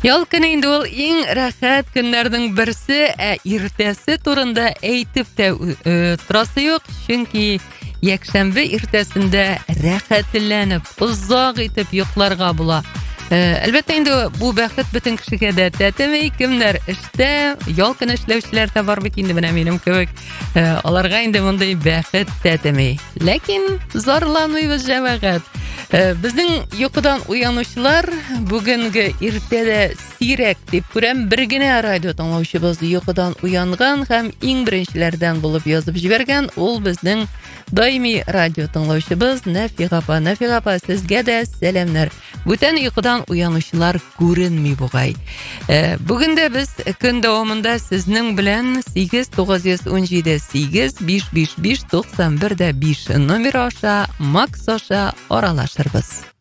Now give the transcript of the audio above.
Ял көне инде ул иң рәхәт көннәрнең берсе, иртәсе турында әйтеп тә торасы юк, чөнки якшәмбе иртәсендә рәхәтләнеп, озак итеп йокларга була. Әлбәттә инде бу бәхет бөтен кешегә дә тәтемей, кемнәр эштә, ял көне эшләүчеләр дә бар бит инде менә минем кебек. Аларга инде мондай бәхет тәтемей. Ләкин зарланмыйбыз, җәмәгать. Безнең йокыдан уянучылар бүгенге иртәдә сирәк дип күрәм, бер генә радио тыңлаучыбыз йокыдан уянган һәм иң беренчеләрдән булып язып җибәргән, ул безнең даими радио тыңлаучыбыз Нәфига апа. Нәфига апа, сезгә дә сәламнар. Бүтән йокыдан уянучылар күренми бугай. Бүген дә без көн дәвамында сезнең белән 8-917-8-555-91-5 номер аша, Макс аша аралашырбыз.